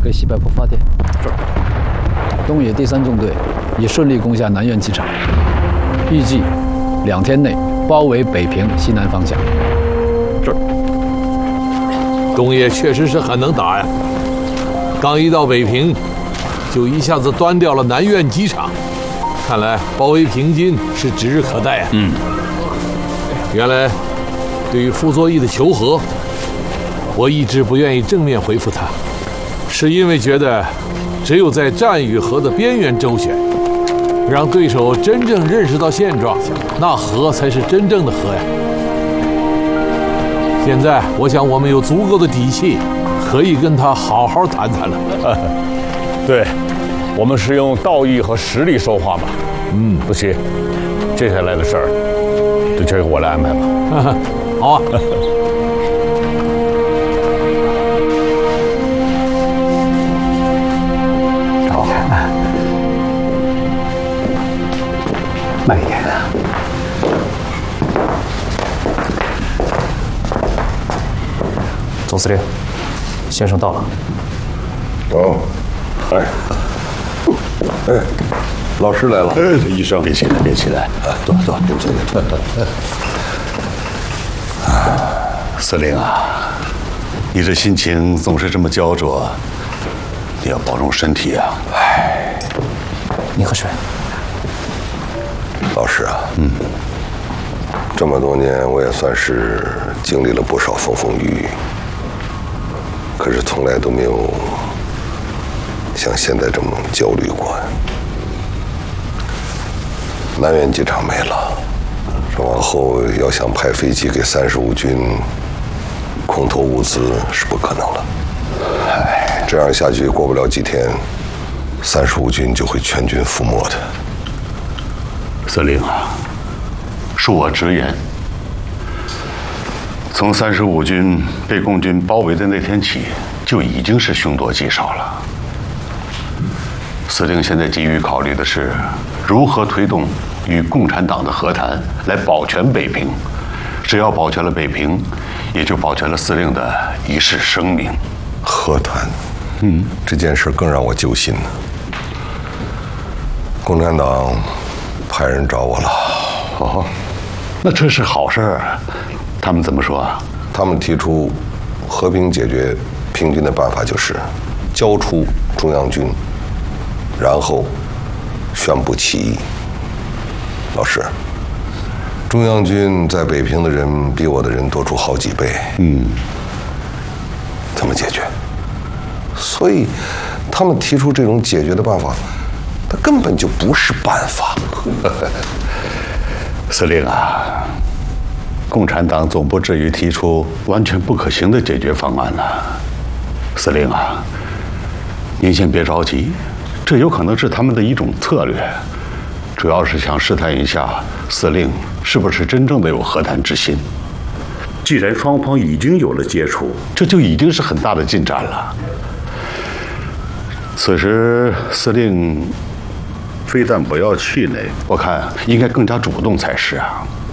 给西柏坡发电。 是。 东野第3纵队已顺利攻下南苑机场，预计2天内包围北平西南方向。 是。 东野确实是很能打呀，刚一到北平，就一下子端掉了南苑机场，看来包围平津是指日可待啊。原来，对于傅作义的求和，我一直不愿意正面回复他，是因为觉得只有在战与和的边缘周旋，让对手真正认识到现状，那和才是真正的和呀。现在我想我们有足够的底气，可以跟他好好谈谈了。 对，我们是用道义和实力说话嘛。不行，接下来的事儿就交给我来安排吧。 好啊。 好，慢一点。 总司令，先生到了。 哦，哎，老师来了。医生，别起来，别起来，坐，对不起。司令啊，你这心情总是这么焦灼，你要保重身体啊。 您喝水。 老师啊，这么多年我也算是经历了不少风风雨雨，可是从来都没有像现在这么焦虑过。南苑机场没了，这往后要想派飞机给35军空投物资是不可能了。这样下去过不了几天，35军就会全军覆没的。 司令啊，恕我直言，从35军被共军包围的那天起，就已经是凶多吉少了。司令现在急于考虑的是如何推动与共产党的和谈，来保全北平。只要保全了北平，也就保全了司令的一世生命。 和谈，这件事更让我揪心呢。共产党派人找我了。 哦，那这是好事儿。他们怎么说啊？ 他们提出和平解决平津的办法就是交出中央军，然后宣布起义。老师，中央军在北平的人比我的人多出好几倍。怎么解决？所以他们提出这种解决的办法，它根本就不是办法。 司令啊，共产党总不至于提出完全不可行的解决方案了。司令啊，您先别着急，这有可能是他们的一种策略，主要是想试探一下司令是不是真正的有和谈之心。既然双方已经有了接触，这就已经是很大的进展了。此时司令非但不要气馁，我看应该更加主动才是啊。